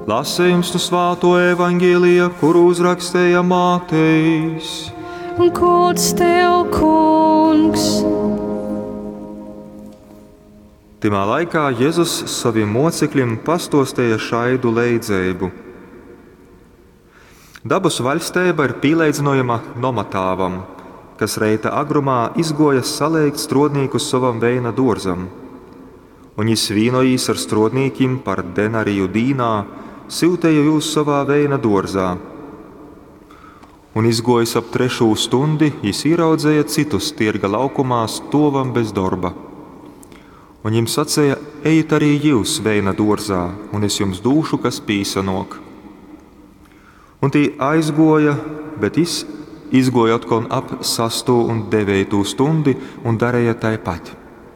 Lasījums no Svēto evaņģēlija, kuru uzrakstīja Mātejs. Gods tev, Kungs! Timā laikā Jēzus saviem mocekļiem pastostīja šaidu leidzēbu. Dabas valstība ir pīleidzinojama nomatāvam, kas reita agrumā izgoja salēgt strodnīkus savam veina dārzam. Un viņš vīnojīs ar strodnīkiem par denariju dīnā, siltēja jūs savā veina dārzā. Un izgojis ap 3. stundi, viņš ieraudzēja citus tirga laukumā stovam bez darba. Un viņam sacīja: ejiet arī jūs veina dārzā, un es jums dūšu, kas pīsanok. Un tī aizgoja, bet viņš izgoja atkal ap 6. un 9. stundi un darīja tāpat.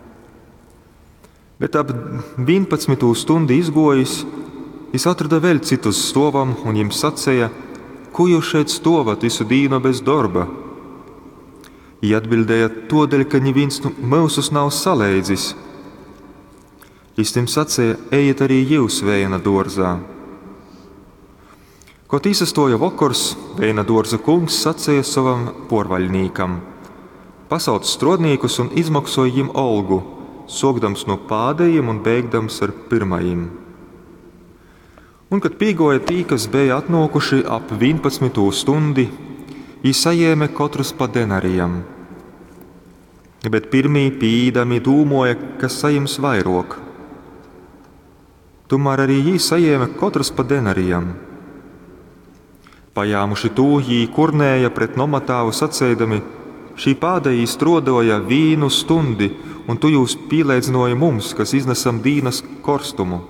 Bet ap 11. stundi izgojis, viņš atrada vēl citus stovam, un viņam sacīja: ko jūs šeit stovat visu dienu bez darba? Viņi atbildēja: todēļ, ka neviens mūsus nav salēdzis. Viņš tiem sacīja: ejiet arī jūs veina dārzā. Kad izsastoja vakars, veina dārza kungs sacīja savam porvaļnīkam: pasauc strodnīkus un izmaksāja viņiem algu, sākdams no pēdējiem un beigdams ar pirmajiem. Un, kad piegoja tī, kas bija atnākuši ap 11. stundi, viņi saņēma katrs pa denarijam. Bet pirmie pīdami domāja, ka saņems vairāk. Tomēr arī viņi saņēma katrs pa denarijam. Pajāmuši to, viņi kurnēja pret nomatāvu sacēdami: šī pēdējī strodoja 1 stundi, un tu jūs pīlēdzināji mums, kas iznesam dīnas korstumu.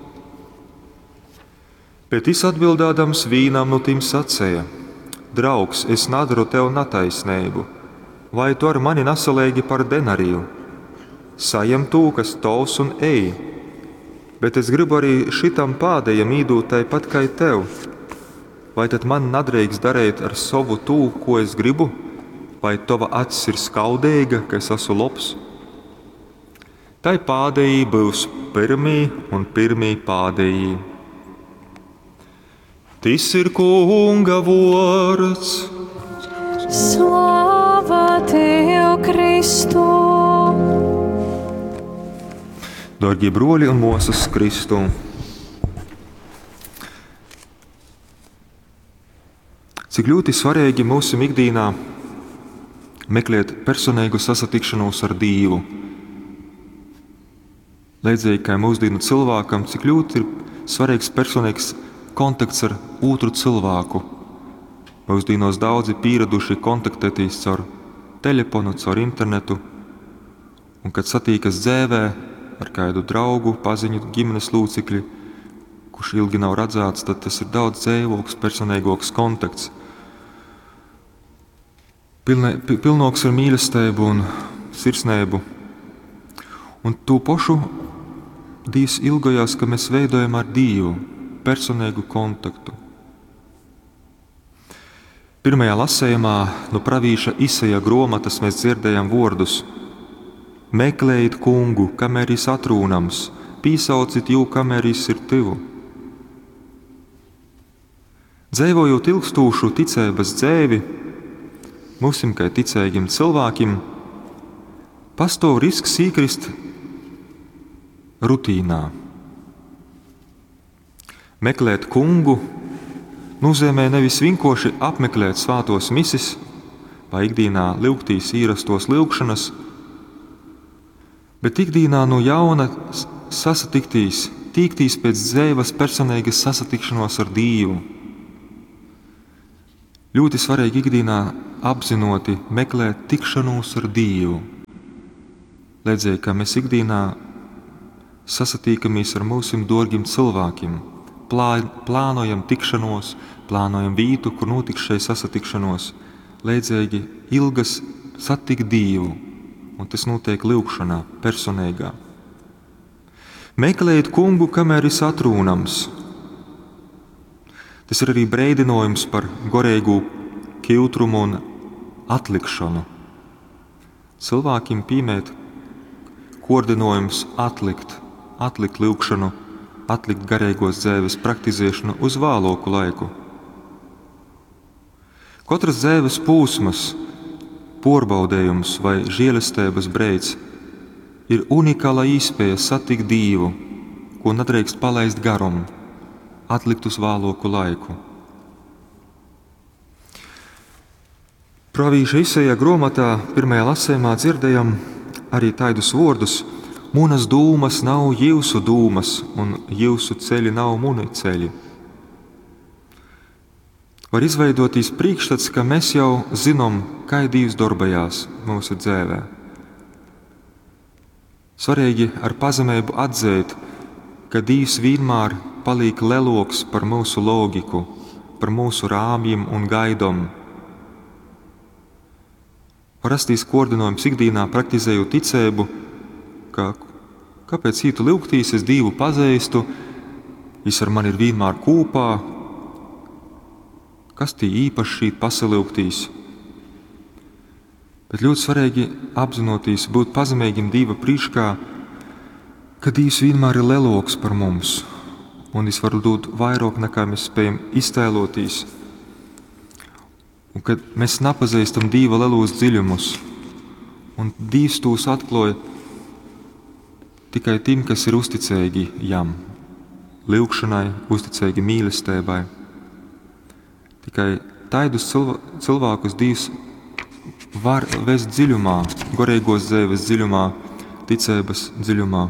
Bet viņš atbildādams vīnam no tiem sacēja: draugs, es nadaru tev nataisnību, vai tu ar mani nasalēgi par denariju? Sajem to, kas tavs, un ej, bet es gribu arī šitam pēdējam īdūt tāpat kā tev. Vai tad man nadrīkst darīt ar savu to, ko es gribu? Vai tava acis ir skaudīga, ka es esmu labs? Tai pēdējī būs pirmī, un pirmī pēdējī. Tas ir Kunga vārds. Slāva tev, Kristu! Dārgie broļi un mūsas Kristu! Cik ļoti svarīgi mūsu ikdienā meklēt personīgu sasatikšanos ar Dievu. Līdzīgi kā mūsdienu cilvēkam, cik ļoti ir svarīgs personīgs kontakts ar otru cilvēku. Mūsdienos daudzi pieraduši kontaktēties caur telefonu, caur internetu, un kad satīkas dzīvē ar kādu draugu, paziņu, ģimenes locekli, kurš ilgi nav redzēts, tad tas ir daudz dzīvāks, personīgāks kontakts. Pilnīgs ar mīlestību un sirsnību. Un to pašu Dievs ilgojās, ka mēs veidojam ar Dievu personīgu kontaktu. Pirmajā lasējumā no pravīša Isaija grāmatas mēs dzirdējam vārdus: meklējiet Kungu, kamēr viņš atrūnams, pīsauciet jū, kamēr viņš ir tuvu. Dzīvojot ilgstošu ticības dzīvi, mums, kā ticīgiem cilvēkiem, pastāv risks iekrist rutīnā. Meklēt Kungu nozīmē nevis vienkārši apmeklēt svētos mises vai ikdienā lūgtīs ierastos lūgšanas, bet ikdienā no jauna sasatiktīs, tīktīs pēc dzīves personīgas sasatikšanos ar Dievu. Ļoti svarīgi ikdienā apzinoti meklēt tikšanos ar Dievu. Līdzīgi, kā mēs ikdienā sasatīkamies ar mūsu dārgiem cilvēkiem, plānojam tikšanos, plānojam vietu, kur notiks šai sasatikšanos, līdzīgi ilgas satikt Dievu, un tas notiek lūgšanā, personīgā. Meklējiet Kungu, kamēr viņš atrūnams. Tas ir arī brēdinājums par gorīgu kiltrumu un atlikšanu. Cilvēkiem piemēt koordinājums atlikt lūgšanu, atlikt garīgos dzēves praktizēšanu uz vēloku laiku. Katras dzēves pūsmas, porbaudējums vai žēlastības breids ir unikāla iespēja satikt Dievu, ko nedrīkst palaist garam, atlikt uz vēloku laiku. Pravīša Isaija grāmatā pirmajā lasījumā dzirdējam arī tādus vārdus: Munas dūmas nav jūsu dūmas, un jūsu ceļi nav muni ceļi. Var izveidoties priekšstats, ka mēs jau zinām, kā Dievs darbojās mūsu dzīvē. Svarīgi ar pazemību atzīt, ka Dievs vienmēr paliek lielāks par mūsu logiku, par mūsu rāmjiem un gaidām. Var rasties koordinējums ikdienā praktizējot ticību, ka kāpēc ītu lūgtīs es Dievu pazīstu, Viņš ar mani ir vienmēr kopā, kas tī īpaši šī pasalūgtīs. Bet ļoti svarīgi apzinoties, būt pazemīgiem Dieva priekšā, ka Dievs vienmēr ir lielāks par mums, un Viņš var dot vairāk nekā mēs spējam iztēloties. Un kad mēs nepazīstam Dieva lielos dziļumus, un Dievs tos atklāja tikai tiem, kas ir uzticīgi Jam, lūgšanai, uzticīgi mīlestībai. Tikai tādus cilvēkus Dievs var vest dziļumā, garīgos dzīves dziļumā, ticības dziļumā.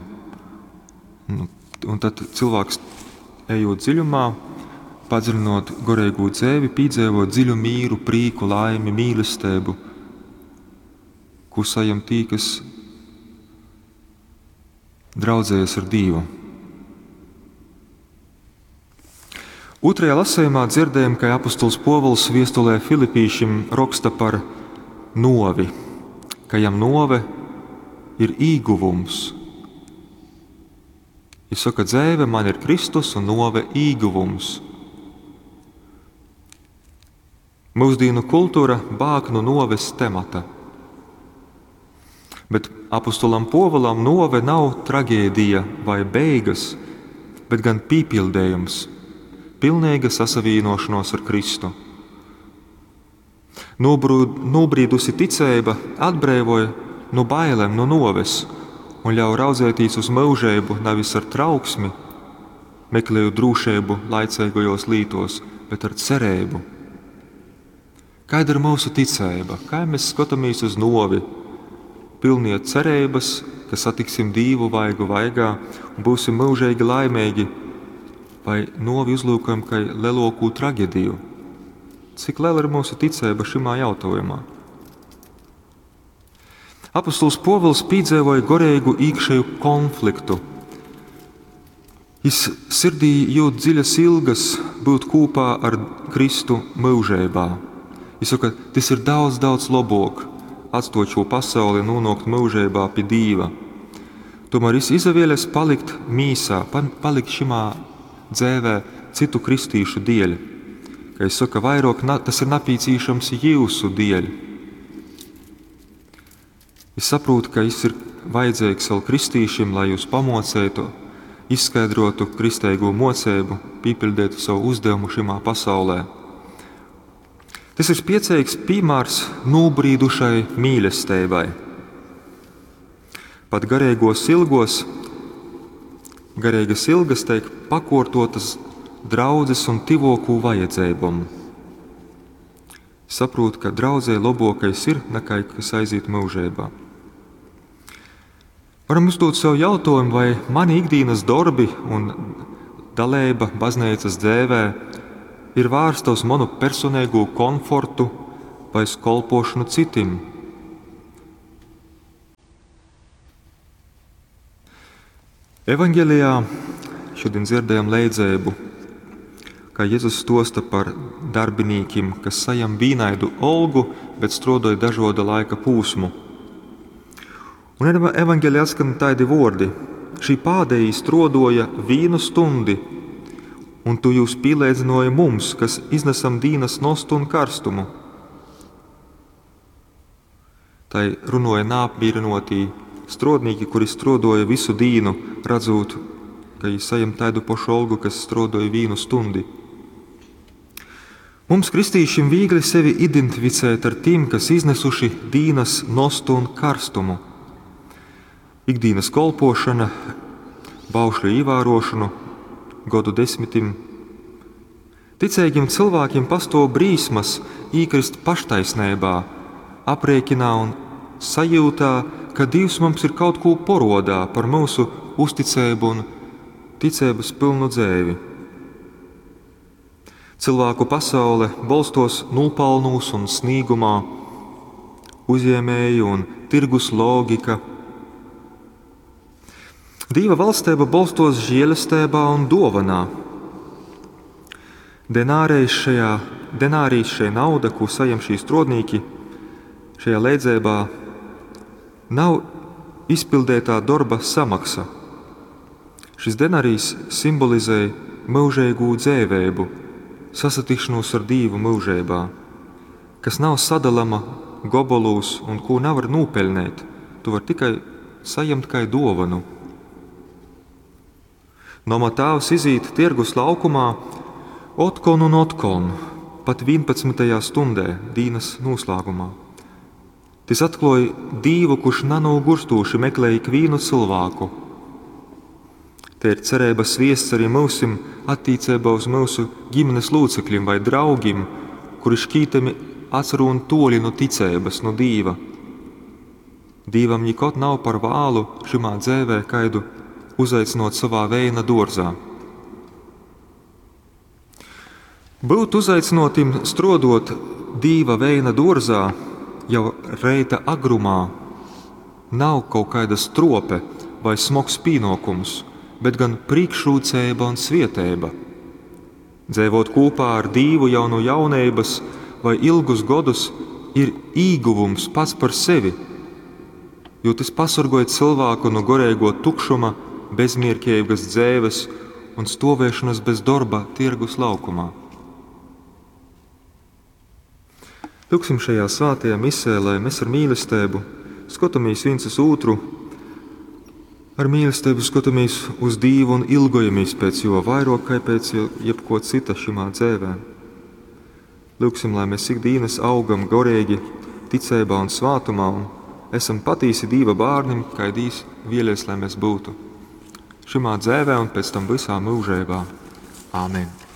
Un tad cilvēks, ejot dziļumā, padziļinot garīgo dzīvi, piedzīvot dziļu mīru, prieku, laimi, mīlestību, ko sajam tī, kas draudzējas ar Dievu. Otrajā lasījumā dzirdējam, ka apostols Povuls viestulē Filipīšiem raksta par novi, ka jam nove ir īguvums. Viņš saka, dzīve man ir Kristus un nove īguvums. Mūsdienu kultūra bāk no noves temata. Bet apostolam Povulam nove nav traģēdija vai beigas, bet gan pīpildējums, pilnīga sasavienošanos ar Kristu. Nobrīdusi ticība atbrīvoja no bailēm, no noves un ļauj raudzēties uz mūžību nevis ar trauksmi, meklējot drošību laicīgajos lītos, bet ar cerību. Kāda ir mūsu ticība? Kā mēs skatāmies uz novi? Pilnie cerības, ka satiksim Dievu vaigu vaigā un būsim mūžīgi laimīgi, vai novi uzlūkojam kā lielāko traģēdiju? Cik liela ir mūsu ticība šimā jautājumā? Apostols Povuls piedzīvoja garīgu iekšēju konfliktu. Viņš sirdī jūt dziļas ilgas būt kopā ar Kristu mūžībā. Viņš saka, tas ir daudz, daudz labāk atstāt šo pasauli, nonākt mūžībā pie Dieva. Tomēr viņš izvēlējās palikt mīsā, palikt šimā dzīvē citu kristīšu dēļ. Ka viņš saka, vairāk tas ir nepieciešams jūsu dēļ. Es saprotu, ka viņš ir vajadzīgs vēl kristīšiem, lai jūs pamocētu, izskaidrotu kristīgo mocību, pīpildētu savu uzdevumu šimā pasaulē. Tas ir spēcīgs piemērs nobrīdušai mīlestībai. Pat garīgos ilgos, garīgas ilgas tiek pakārtotas draudzes un tivokū vajadzībām. Saprotu, ka draudzē labākais ir nekā kas aiziet mūžībā. Varam uzdot sev jautājumu, vai mani ikdienas darbi un dalība baznīcas dzīvē ir vērsta uz manu personīgo komfortu vai kalpošanu citiem. Evangelijā šodien dzirdējam līdzību, kā Jēzus stosta par darbiniekiem, kas sajam vienaidu algu, bet strādāja dažāda laika posmu. Un Evangelijā skan tādi vārdi: šī pēdējā strādāja 1 stundu, un tu jūs pielīdzināji mums, kas iznesam dienas nostu un karstumu. Tai runāja neapmierinātī strādnieki, kuri strādāja visu dienu, redzot ka jī sajam tādu pašu olgu, kas strodoja vīnu stundi. Mums, kristīšiem, viegli sevi identificēt ar tiem, kas iznesuši dīnas nostu un karstumu. Ikdīnas kolpošana, baušļu īvārošanu, godu desmitim. Ticīgiem cilvēkiem pastāv brīsmas īkrist paštaisnībā, aprēķinā un sajūtā, ka Dievs mums ir kaut ko porodā par mūsu uzticību un ticības pilnu dzēvi. Cilvēku pasaule balstos nulpalnūs un snīgumā, uzņēmēju un tirgus logika. Dieva valstība balstos žēlastībā un dovanā. Denārijas šajā nauda, ko sajam šī strādnieki, šajā leidzībā nav izpildētā darba samaksa. Šis denārijs simbolizē mūžīgu dzīvību, sasatikšanos ar Dievu mūžībā, kas nav sadalama gabalūs un ko nevar nopelnīt, tu var tikai saņemt kā dāvanu. Noma tēvs izīt tirgus laukumā otkon un otkon, pat 11. stundē dīnas noslēgumā. Tas atklāja Dievu, kurš nanogurstoši meklē ikvienu cilvēku. Te ir cerības viests arī mūsim attīcībā uz mūsu ģimenes locekļiem vai draugiem, kuri šķītami atcer un toļi no ticības, no Dieva. Dievam nekot nav par vālu šimā dzēvē kaidu uzaicinot savā veina dārzā. Būt uzaicinotim strodot Dieva veina dārzā jau reita agrumā nav kaut kāda strope vai smogs pienākums, bet gan priekšrocība un svētība. Dzīvot kopā ar Dievu jau no jaunības vai ilgus gadus ir ieguvums pats par sevi, jo tas pasargoja cilvēku no garīgo tukšuma, bezmierīgas dzīves un stāvēšanas bez darba tirgus laukumā. Lūksim šajā svētajā misē, lai mēs ar mīlestību skatāmies viens uz otru, ar mīlestību skatāmies uz Dievu un ilgojamies pēc jo vairāk kā pēc jebko cita šimā dzīvē. Lūksim, lai mēs ikdienas augam garīgi, ticībā un svātumā un esam patīsi Dieva bārnim, kā Dievs vēlies, lai mēs būtu. Šimā dzīvē un pēc tam visā mūžībā. Āmen.